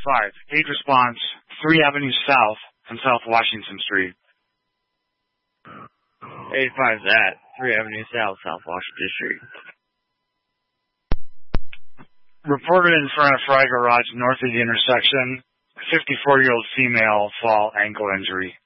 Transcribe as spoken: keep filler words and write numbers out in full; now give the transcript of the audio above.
five. Page response, three Avenue South and South Washington Street. eight five that, three Avenue South, South Washington Street. Reported in front of Fry Garage north of the intersection, fifty-four-year-old female fall ankle injury.